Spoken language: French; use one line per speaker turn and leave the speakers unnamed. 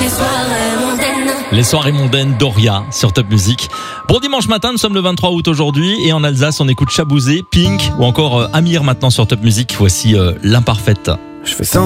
Les soirées mondaines d'Oria sur Top Music. Bon dimanche matin, nous sommes le 23 août aujourd'hui et en Alsace on écoute Chabouzé, Pink ou encore Amir maintenant sur Top Music. Voici l'imparfaite.
Je fais